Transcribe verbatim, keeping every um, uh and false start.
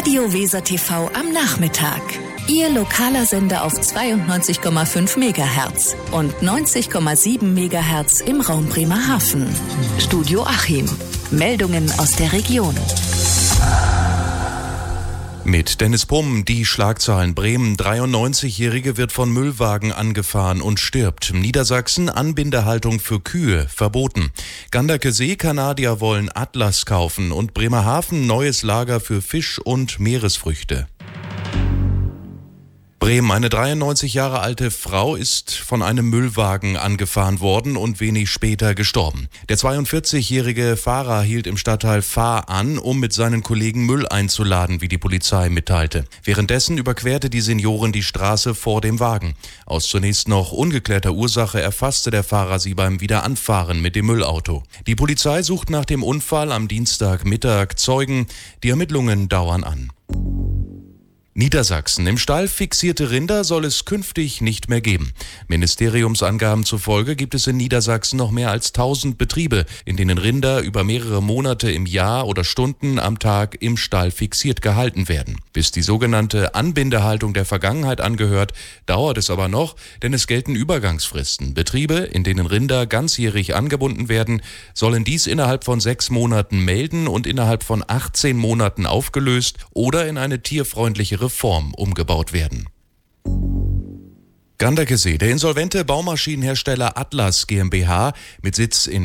Radio Weser T V am Nachmittag. Ihr lokaler Sender auf zweiundneunzig Komma fünf Megahertz und neunzig Komma sieben Megahertz im Raum Bremerhaven. Studio Achim. Meldungen aus der Region. Mit Dennis Pumm, die Schlagzeilen: Bremen, dreiundneunzigjährige wird von Müllwagen angefahren und stirbt. Niedersachsen, Anbindehaltung für Kühe verboten. Ganderkesee, Kanadier wollen Atlas kaufen und Bremerhaven, neues Lager für Fisch und Meeresfrüchte. Bremen, eine dreiundneunzig Jahre alte Frau ist von einem Müllwagen angefahren worden und wenig später gestorben. Der zweiundvierzigjährige Fahrer hielt im Stadtteil Fahr an, um mit seinen Kollegen Müll einzuladen, wie die Polizei mitteilte. Währenddessen überquerte die Seniorin die Straße vor dem Wagen. Aus zunächst noch ungeklärter Ursache erfasste der Fahrer sie beim Wiederanfahren mit dem Müllauto. Die Polizei sucht nach dem Unfall am Dienstagmittag Zeugen. Die Ermittlungen dauern an. Niedersachsen. Im Stall fixierte Rinder soll es künftig nicht mehr geben. Ministeriumsangaben zufolge gibt es in Niedersachsen noch mehr als tausend Betriebe, in denen Rinder über mehrere Monate im Jahr oder Stunden am Tag im Stall fixiert gehalten werden. Bis die sogenannte Anbindehaltung der Vergangenheit angehört, dauert es aber noch, denn es gelten Übergangsfristen. Betriebe, in denen Rinder ganzjährig angebunden werden, sollen dies innerhalb von sechs Monaten melden und innerhalb von achtzehn Monaten aufgelöst oder in eine tierfreundliche Form umgebaut werden. Ganderkesee. Der insolvente Baumaschinenhersteller Atlas GmbH mit Sitz in